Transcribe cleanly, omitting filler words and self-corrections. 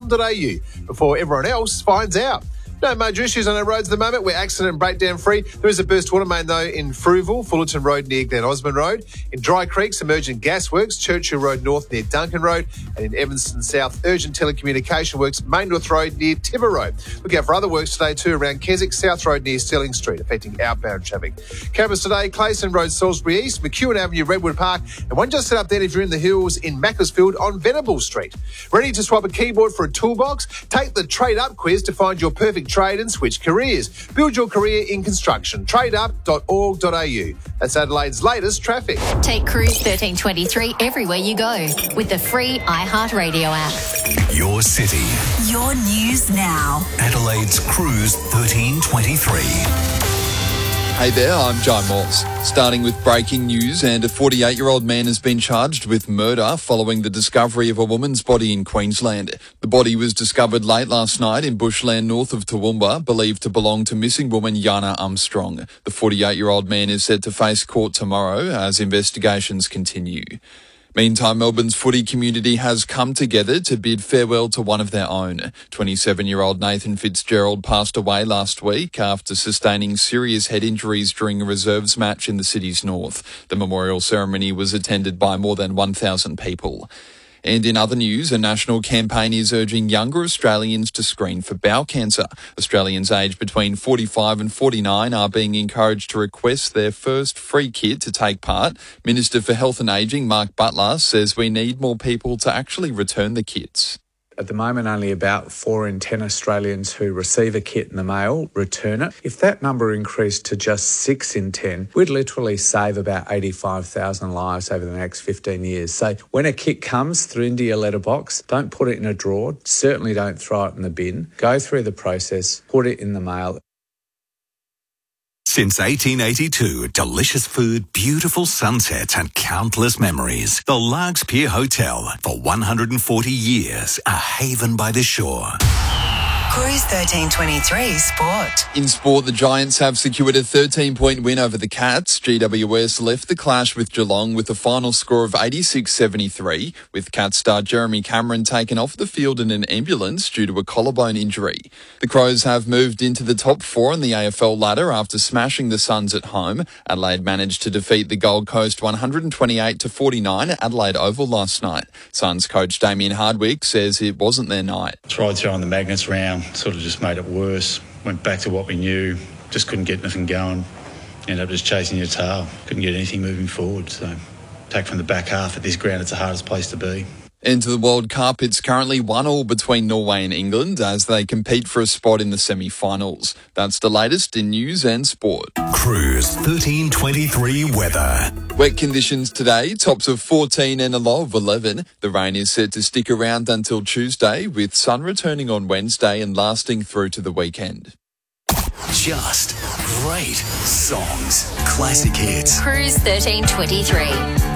cruise1323.com.au before everyone else finds out. No major issues on our roads at the moment. We're accident and breakdown free. There is a burst water main, though, in Fruval, Fullerton Road near Glen Osmond Road. In Dry Creek, some urgent gas works, Churchill Road North near Duncan Road. And in Evanston South, urgent telecommunication works, Maindorth Road near Tiver Road. Look out for other works today, too, around Keswick South Road near Stirling Street, affecting outbound traffic. Cameras today, Clayson Road, Salisbury East, McEwen Avenue, Redwood Park, and one just set up then if you're in the hills in Macclesfield on Venable Street. Ready to swap a keyboard for a toolbox? Take the Trade Up quiz to find your perfect trade and switch careers. Build your career in construction. Tradeup.org.au. That's Adelaide's latest traffic. Take Cruise 1323 everywhere you go with the free iHeartRadio app. Your city. Your news now. Adelaide's Cruise 1323. Hey there, I'm Jai Morse. Starting with breaking news, and a 48-year-old man has been charged with murder following the discovery of a woman's body in Queensland. The body was discovered late last night in bushland north of Toowoomba, believed to belong to missing woman Yana Armstrong. The 48-year-old man is set to face court tomorrow as investigations continue. Meantime, Melbourne's footy community has come together to bid farewell to one of their own. 27-year-old Nathan Fitzgerald passed away last week after sustaining serious head injuries during a reserves match in the city's north. The memorial ceremony was attended by more than 1,000 people. And in other news, a national campaign is urging younger Australians to screen for bowel cancer. Australians aged between 45 and 49 are being encouraged to request their first free kit to take part. Minister for Health and Ageing, Mark Butler, says we need more people to actually return the kits. At the moment, only about 4 in 10 Australians who receive a kit in the mail return it. If that number increased to just 6 in 10, we'd literally save about 85,000 lives over the next 15 years. So when a kit comes through into your letterbox, don't put it in a drawer. Certainly don't throw it in the bin. Go through the process, put it in the mail. Since 1882, delicious food, beautiful sunsets and countless memories. The Largs Pier Hotel, for 140 years, a haven by the shore. Cruise 1323 Sport. In sport, the Giants have secured a 13-point win over the Cats. GWS left the clash with Geelong with a final score of 86-73, with Cats star Jeremy Cameron taken off the field in an ambulance due to a collarbone injury. The Crows have moved into the top 4 on the AFL ladder after smashing the Suns at home. Adelaide managed to defeat the Gold Coast 128-49 at Adelaide Oval last night. Suns coach Damien Hardwick says it wasn't their night. Tried throwing the magnets round, sort of just made it worse. Went back to what we knew, just couldn't get anything going. Ended up just chasing your tail, couldn't get anything moving forward. So attack from the back half at this ground, it's the hardest place to be. Into the World Cup, it's currently 1-1 between Norway and England as they compete for a spot in the semi-finals. That's the latest in news and sport. Cruise 1323 weather. Wet conditions today, tops of 14 and a low of 11. The rain is set to stick around until Tuesday, with sun returning on Wednesday and lasting through to the weekend. Just great songs. Classic hits. Cruise 1323.